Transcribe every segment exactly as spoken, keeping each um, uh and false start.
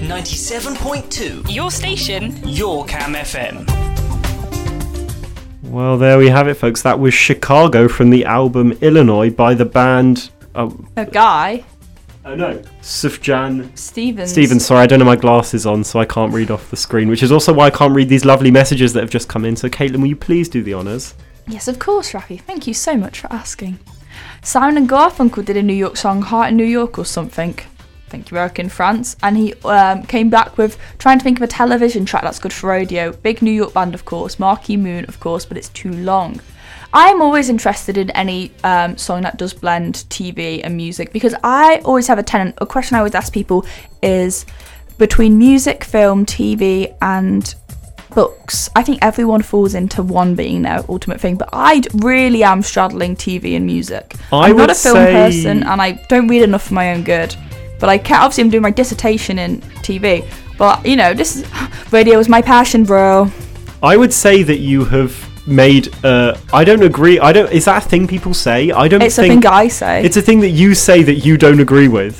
ninety-seven point two. Your station. Your Cam F M. Well, there we have it, folks. That was Chicago from the album Illinois by the band... Oh, A guy. Oh, no. Sufjan... Stevens. Stevens, sorry, I don't have my glasses on, so I can't read off the screen, which is also why I can't read these lovely messages that have just come in. So, Caitlin, will you please do the honours? Yes, of course, Rafi. Thank you so much for asking. Simon and Garfunkel did a New York song, Heart in New York or something. Thank you, Eric in France. And he um, came back with trying to think of a television track that's good for radio. Big New York band, of course. Marquee Moon, of course, but it's too long. I'm always interested in any um, song that does blend T V and music because I always have a tenant. A question I always ask people is between music, film, T V, and books. I think everyone falls into one being their ultimate thing, but I really am straddling T V and music. I I'm would not a film say... person, and I don't read enough for my own good. But I can't. Obviously, I'm doing my dissertation in T V. But you know, this is radio is my passion, bro. I would say that you have made. Uh, I don't agree. I don't. Is that a thing people say? I don't. It's think, a thing I say. It's a thing that you say that you don't agree with.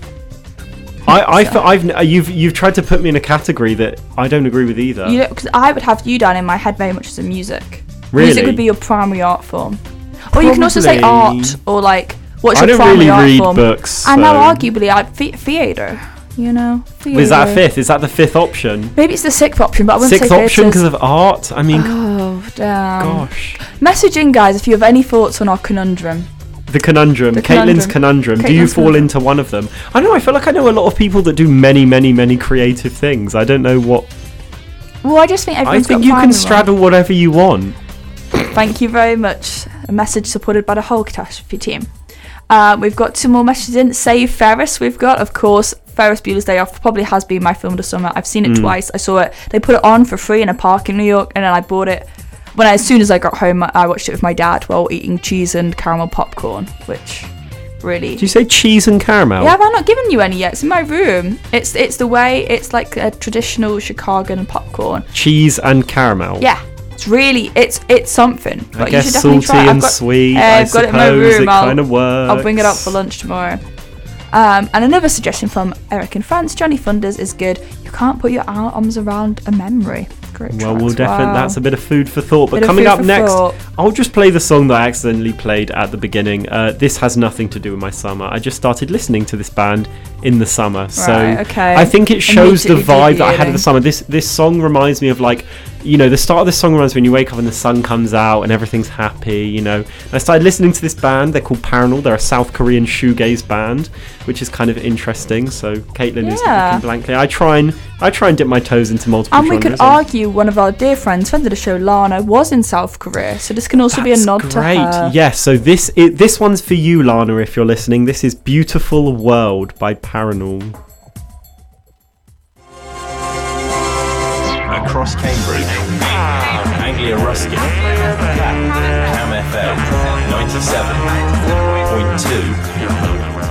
I, I, so. I've, you've, you've tried to put me in a category that I don't agree with either. You know, because I would have you down in my head very much as a music. Really? Music would be your primary art form, or you can also say art or like. What's I your don't really art read form? books. And so. now, arguably, like th- theatre. You know, theatre. Is that a fifth? Is that the fifth option? Maybe it's the sixth option, but I wouldn't sixth say option because of art. I mean, oh damn! Gosh. Message in, guys, if you have any thoughts on our conundrum. The conundrum, the Caitlin's conundrum. conundrum. Caitlin's do you fall conundrum. into one of them? I don't know. I feel like I know a lot of people that do many, many, many creative things. I don't know what. Well, I just think I everyone's think got you can primary straddle whatever you want. Thank you very much. A message supported by the whole catastrophe team. Uh, we've got two more messages in. Save Ferris. We've got, of course, Ferris Bueller's Day Off. Probably has been my film of the summer. I've seen it Mm. twice. I saw it. They put it on for free in a park in New York, and then I bought it. When I, as soon as I got home, I watched it with my dad while eating cheese and caramel popcorn, which really. Did you say cheese and caramel? Yeah, have I not given you any yet? It's in my room. It's it's the way. It's like a traditional Chicago popcorn. Cheese and caramel. Yeah. It's really, it's it's something. But I guess you should definitely salty try it. and I've got, sweet. Uh, I I've got it in my suppose room. it I'll, kind of works. I'll bring it out for lunch tomorrow. Um, and another suggestion from Eric in France, Johnny Thunders is good. You can't put your arms around a memory. Great Well, tracks. we'll definitely. Wow. That's a bit of food for thought. But Bit of coming food up for next, thought. I'll just play the song that I accidentally played at the beginning. Uh, this has nothing to do with my summer. I just started listening to this band in the summer, so Right, okay. I think it shows the Immediately vibe that I had of deviating. the summer. This this song reminds me of like. You know, the start of the song reminds me when you wake up and the sun comes out and everything's happy, you know. And I started listening to this band. They're called Paranal. They're a South Korean shoegaze band, which is kind of interesting. So Caitlin is Yeah. looking blankly. I try and I try and dip my toes into multiple And we genres. could argue one of our dear friends, friend of the show, Lana, was in South Korea. So this can also be a That's nod great. to her. Yes, so this it, this one's for you, Lana, if you're listening. This is Beautiful World by Paranal. Across Cambridge, Anglia Ruskin, Cam F M, ninety-seven point two.